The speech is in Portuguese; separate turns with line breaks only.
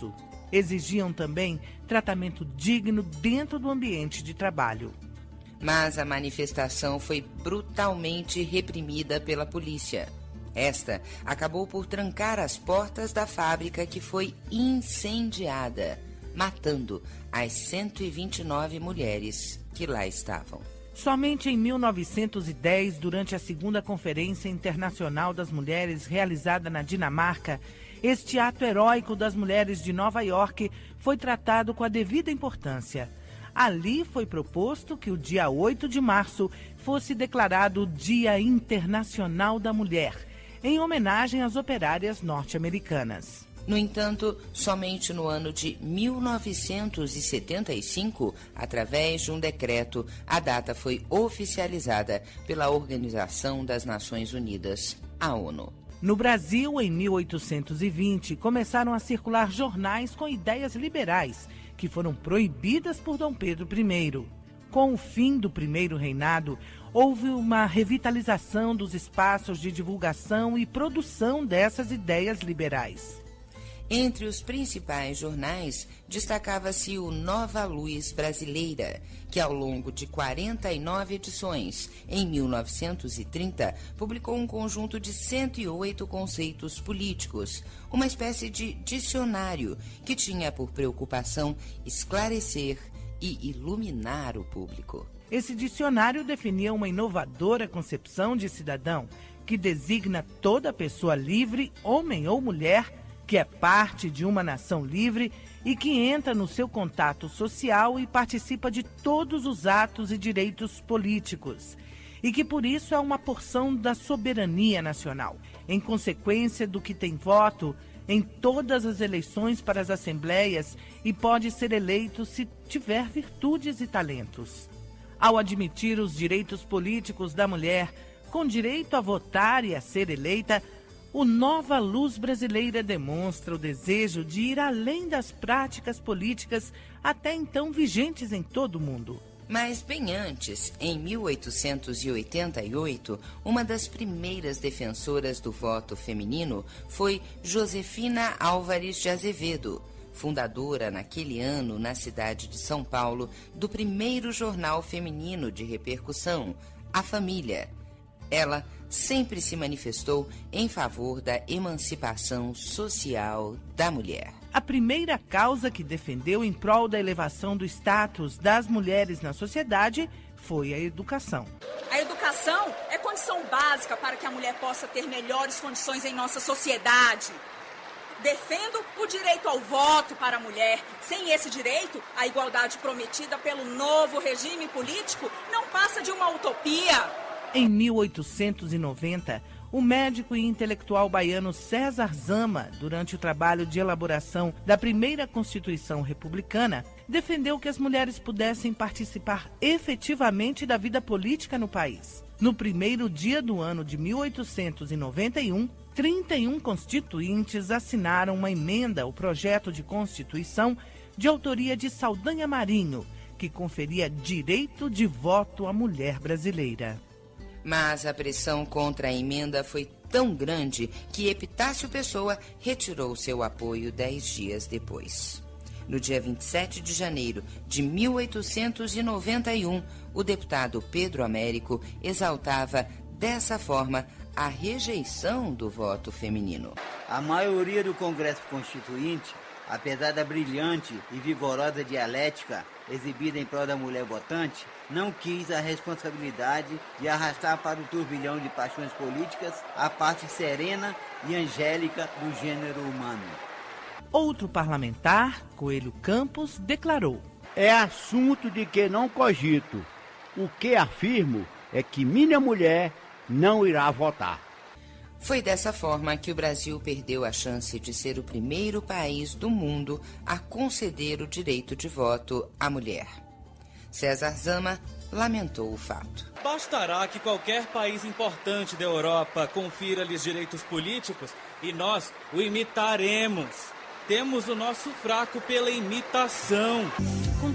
isso. Exigiam também tratamento digno dentro do ambiente de trabalho.
Mas a manifestação foi brutalmente reprimida pela polícia. Esta acabou por trancar as portas da fábrica, que foi incendiada, matando as 129 mulheres que lá estavam.
Somente em 1910, durante a segunda Conferência Internacional das Mulheres, realizada na Dinamarca, este ato heróico das mulheres de Nova York foi tratado com a devida importância. Ali foi proposto que o dia 8 de março fosse declarado Dia Internacional da Mulher, em homenagem às operárias norte-americanas.
No entanto, somente no ano de 1975, através de um decreto, a data foi oficializada pela Organização das Nações Unidas, a ONU.
No Brasil, em 1820, começaram a circular jornais com ideias liberais, que foram proibidas por Dom Pedro I. Com o fim do primeiro reinado, houve uma revitalização dos espaços de divulgação e produção dessas ideias liberais.
Entre os principais jornais, destacava-se o Nova Luz Brasileira, que ao longo de 49 edições, em 1930, publicou um conjunto de 108 conceitos políticos, uma espécie de dicionário que tinha por preocupação esclarecer e iluminar o público.
Esse dicionário definia uma inovadora concepção de cidadão, que designa toda pessoa livre, homem ou mulher, que é parte de uma nação livre e que entra no seu contato social e participa de todos os atos e direitos políticos, e que por isso é uma porção da soberania nacional, em consequência do que tem voto em todas as eleições para as assembleias e pode ser eleito se tiver virtudes e talentos. Ao admitir os direitos políticos da mulher, com direito a votar e a ser eleita, o Nova Luz Brasileira demonstra o desejo de ir além das práticas políticas até então vigentes em todo o mundo.
Mas bem antes, em 1888, uma das primeiras defensoras do voto feminino foi Josefina Álvares de Azevedo, fundadora naquele ano, na cidade de São Paulo, do primeiro jornal feminino de repercussão, A Família. Ela sempre se manifestou em favor da emancipação social da mulher.
A primeira causa que defendeu em prol da elevação do status das mulheres na sociedade foi a educação.
A educação é condição básica para que a mulher possa ter melhores condições em nossa sociedade. Defendo o direito ao voto para a mulher. Sem esse direito, a igualdade prometida pelo novo regime político não passa de uma utopia.
Em 1890, o médico e intelectual baiano César Zama, durante o trabalho de elaboração da primeira Constituição Republicana, defendeu que as mulheres pudessem participar efetivamente da vida política no país. No primeiro dia do ano de 1891, 31 constituintes assinaram uma emenda ao projeto de Constituição de autoria de Saldanha Marinho, que conferia direito de voto à mulher brasileira.
Mas a pressão contra a emenda foi tão grande que Epitácio Pessoa retirou seu apoio 10 dias depois. No dia 27 de janeiro de 1891, o deputado Pedro Américo exaltava dessa forma a rejeição do voto feminino.
A maioria do Congresso Constituinte, apesar da brilhante e vigorosa dialética exibida em prol da mulher votante, não quis a responsabilidade de arrastar para o turbilhão de paixões políticas a parte serena e angélica do gênero humano.
Outro parlamentar, Coelho Campos, declarou:
é assunto de que não cogito. O que afirmo é que minha mulher não irá votar.
Foi dessa forma que o Brasil perdeu a chance de ser o primeiro país do mundo a conceder o direito de voto à mulher. César Zama lamentou o fato.
Bastará que qualquer país importante da Europa confira-lhes direitos políticos e nós o imitaremos. Temos o nosso fraco pela imitação.